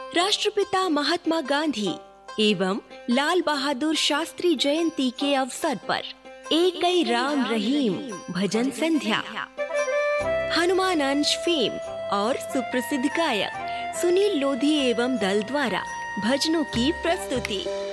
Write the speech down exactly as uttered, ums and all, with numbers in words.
राष्ट्रपिता महात्मा गांधी एवं लाल बहादुर शास्त्री जयंती के अवसर पर एकै राम रहीम भजन संध्या। हनुमान अंश फेम और सुप्रसिद्ध गायक सुनील लोधी एवं दल द्वारा भजनों की प्रस्तुति।